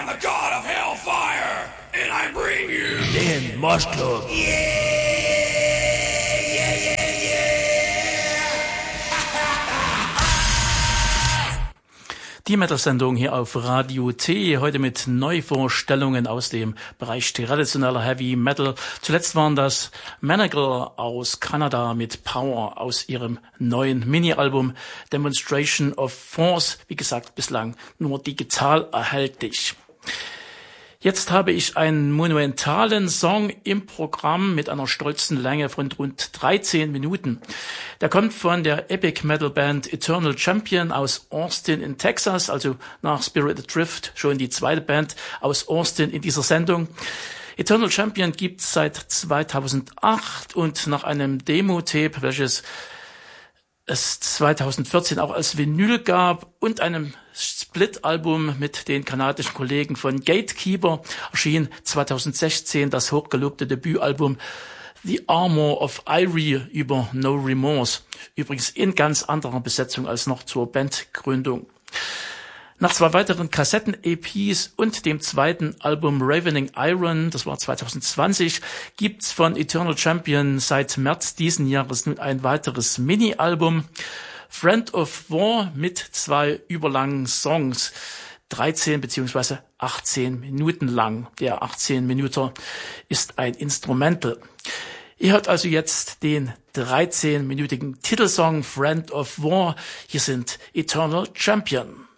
am the god of hellfire, and I bring you den Mosh Club. Die Metal-Sendung hier auf Radio T, heute mit Neuvorstellungen aus dem Bereich traditioneller Heavy Metal. Zuletzt waren das Manacle aus Kanada mit Power aus ihrem neuen Mini-Album Demonstration of Force. Wie gesagt, bislang nur digital erhältlich. Jetzt habe ich einen monumentalen Song im Programm mit einer stolzen Länge von rund 13 Minuten. Der kommt von der Epic Metal Band Eternal Champion aus Austin in Texas, also nach Spirit Adrift schon die zweite Band aus Austin in dieser Sendung. Eternal Champion gibt's seit 2008 und nach einem Demo-Tape, welches es 2014 auch als Vinyl gab und einem Split-Album mit den kanadischen Kollegen von Gatekeeper erschien 2016 das hochgelobte Debütalbum The Armor of Irie über No Remorse. Übrigens in ganz anderer Besetzung als noch zur Bandgründung. Nach 2 weiteren Kassetten-EPs und dem zweiten Album Ravening Iron, das war 2020, gibt's von Eternal Champion seit März diesen Jahres nun ein weiteres Mini-Album, Friend of War, mit 2 überlangen Songs, 13 bzw. 18 Minuten lang. Der 18 Minuten ist ein Instrumental. Ihr hört also jetzt den 13-minütigen Titelsong Friend of War. Hier sind Eternal Champion.